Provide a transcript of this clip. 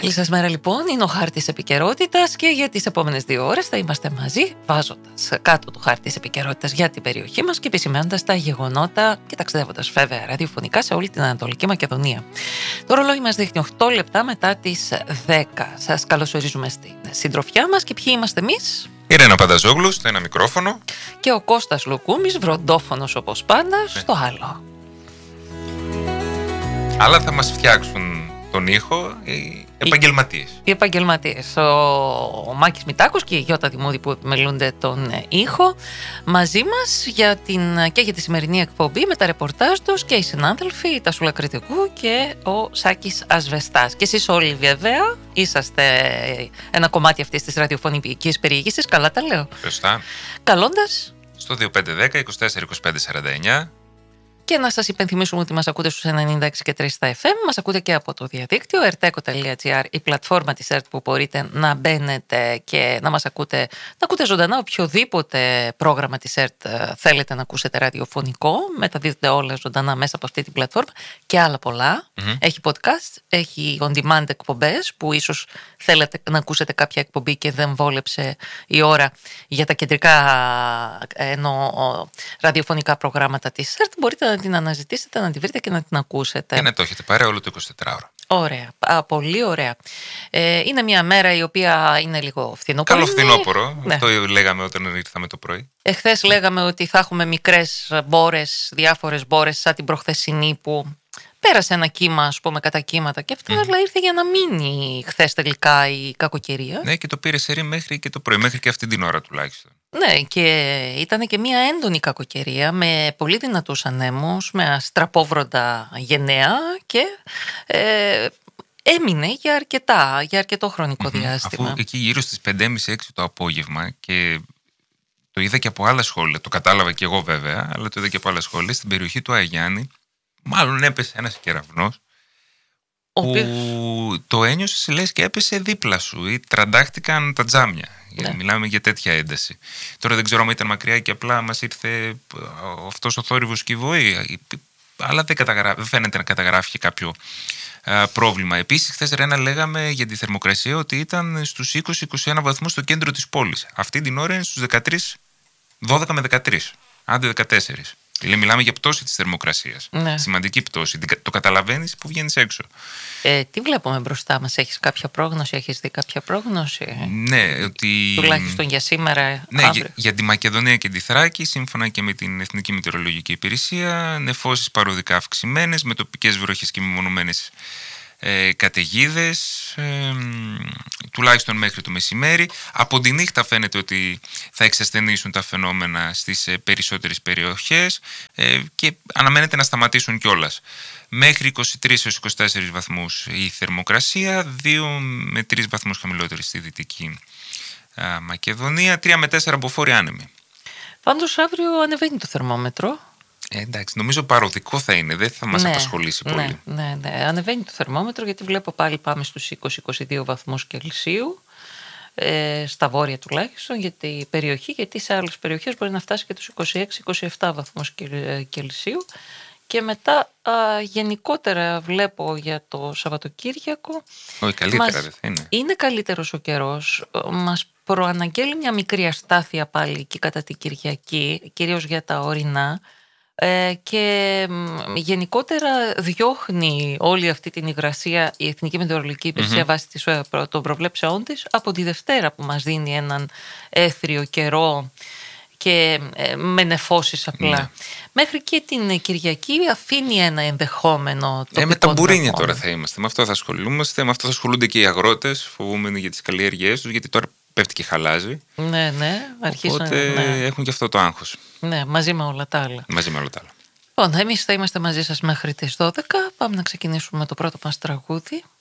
Καλή σας μέρα λοιπόν, είναι ο χάρτης επικαιρότητας και για τις επόμενες 2 ώρες θα είμαστε μαζί βάζοντας κάτω το χάρτη της επικαιρότητας για την περιοχή μας και επισημαίνοντας τα γεγονότα και ταξιδεύοντας βέβαια ραδιοφωνικά σε όλη την Ανατολική Μακεδονία. Το ρολόι μας δείχνει 8 λεπτά μετά τις 10. Σας καλωσορίζουμε στην συντροφιά μας και ποιοι είμαστε εμείς? Η Ρένα Πανταζόγλου στο ένα μικρόφωνο και ο Κώστας Λουκούμης, βροντόφωνος όπως πάντα, στο άλλο. Αλλά θα μας φτιάξουν τον ήχο οι επαγγελματίες. Οι επαγγελματίες. Ο Μάκης Μητάκος και η Γιώτα Δημούδη που επιμελούνται τον ήχο μαζί μας και για τη σημερινή εκπομπή με τα ρεπορτάζ τους και οι συνάδελφοι, η Τασούλα Κρητικού και ο Σάκης Ασβεστάς. Και εσείς όλοι βέβαια είσαστε ένα κομμάτι αυτής της ραδιοφωνικής περιήγησης, καλά τα λέω. Σωστά. Καλώντας στο 2510 24 25 49. Και να σας υπενθυμίσουμε ότι μας ακούτε στους 96 και 3 στα FM, μας ακούτε και από το διαδίκτυο, erteco.gr, η πλατφόρμα της ΕΡΤ που μπορείτε να μπαίνετε και να μας ακούτε, να ακούτε ζωντανά οποιοδήποτε πρόγραμμα της ΕΡΤ θέλετε να ακούσετε ραδιοφωνικό, μεταδίδετε όλα ζωντανά μέσα από αυτή την πλατφόρμα και άλλα πολλά. Έχει podcast, έχει on-demand εκπομπές που ίσως θέλετε να ακούσετε κάποια εκπομπή και δεν βόλεψε η ώρα για τα κεντρικά ραδιοφωνικά προγράμματα της ΕΡΤ, μπορείτε να την αναζητήσετε, να τη βρείτε και να την ακούσετε. Και να το έχετε πάρει όλο το 24ωρο. Ωραία, πολύ ωραία. Είναι μια μέρα η οποία είναι λίγο φθινόπωρο. Καλό φθινόπωρο, ναι. Αυτό λέγαμε όταν ήρθαμε το πρωί. Εχθές λέγαμε ότι θα έχουμε μικρές μπόρες, διάφορες μπόρες σαν την προχθεσινή που πέρασε ένα κύμα, ας πούμε, κατά κύματα και αυτά, αλλά ήρθε για να μείνει χθες τελικά η κακοκαιρία. Ναι, και το πήρε σερί μέχρι και το πρωί, μέχρι και αυτή την ώρα τουλάχιστον. Ναι, και ήταν και μια έντονη κακοκαιρία με πολύ δυνατούς ανέμους, με αστραπόβροντα γενναία και έμεινε για αρκετό χρονικό διάστημα. Αφού εκεί γύρω στις 5.30-6 το απόγευμα, και το είδα και από άλλα σχόλια, το κατάλαβα και εγώ βέβαια, αλλά το είδα και από άλλα σχόλια, στην περιοχή του Αγιάννη, μάλλον έπεσε ένας κεραυνός που το ένιωσες λες και έπεσε δίπλα σου ή τραντάχτηκαν τα τζάμια. Ναι. Μιλάμε για τέτοια ένταση. Τώρα δεν ξέρω αν ήταν μακριά και απλά μας ήρθε αυτός ο θόρυβος και η βοή, αλλά δεν φαίνεται να καταγράφει κάποιο πρόβλημα. Επίσης, χθες Ρένα λέγαμε για τη θερμοκρασία ότι ήταν στους 20-21 βαθμούς στο κέντρο της πόλης. Αυτή την ώρα είναι στους 12 με 13, άντε 14. Μιλάμε για πτώση της θερμοκρασίας. Ναι. Σημαντική πτώση. Το καταλαβαίνεις που βγαίνεις έξω. Τι βλέπουμε μπροστά μας, έχεις κάποια πρόγνωση, έχεις δει κάποια πρόγνωση? Ναι, ότι. Τουλάχιστον για σήμερα. Ναι, για τη Μακεδονία και τη Θράκη, σύμφωνα και με την Εθνική Μετεωρολογική Υπηρεσία, νεφώσεις παροδικά αυξημένες, με τοπικές βροχές και μεμονωμένες καταιγίδες, τουλάχιστον μέχρι το μεσημέρι. Από τη νύχτα φαίνεται ότι θα εξασθενήσουν τα φαινόμενα στις περισσότερες περιοχές και αναμένεται να σταματήσουν κιόλας. Μέχρι 23 έως 24 βαθμούς η θερμοκρασία, 2 με 3 βαθμούς χαμηλότερη στη Δυτική Μακεδονία, 3 με 4 αποφόροι άνεμοι. Πάντως αύριο ανεβαίνει το θερμόμετρο. Εντάξει, νομίζω παροδικό θα είναι, δεν θα μας απασχολήσει πολύ. Ναι, ανεβαίνει το θερμόμετρο γιατί βλέπω πάλι πάμε στους 20-22 βαθμούς Κελσίου, στα βόρεια τουλάχιστον, γιατί σε άλλες περιοχές μπορεί να φτάσει και τους 26-27 βαθμούς Κελσίου. Και μετά γενικότερα βλέπω για το Σαββατοκύριακο. Όχι, καλύτερα δεν θα είναι. Είναι καλύτερος ο καιρός, μας προαναγγέλει μια μικρή αστάθεια πάλι εκεί κατά την Κυριακή, κυρίως για τα ορεινά. Και γενικότερα διώχνει όλη αυτή την υγρασία η Εθνική Μετεωρολογική Υπηρεσία βάσει των προβλέψεών της από τη Δευτέρα, που μας δίνει έναν έθριο καιρό και με νεφώσεις απλά. Ναι. Μέχρι και την Κυριακή αφήνει ένα ενδεχόμενο τοπικό. Με τα μπουρίνια τώρα θα είμαστε. Με αυτό θα ασχολούμαστε. Με αυτό θα ασχολούνται και οι αγρότες, φοβούμενοι για τις καλλιέργειές τους, γιατί τώρα πέφτει και χαλάζει. Ναι, οπότε έχουν και αυτό το άγχος. Ναι, μαζί με όλα τα άλλα. Λοιπόν, εμείς θα είμαστε μαζί σας μέχρι τις 12. Πάμε να ξεκινήσουμε το πρώτο μας τραγούδι.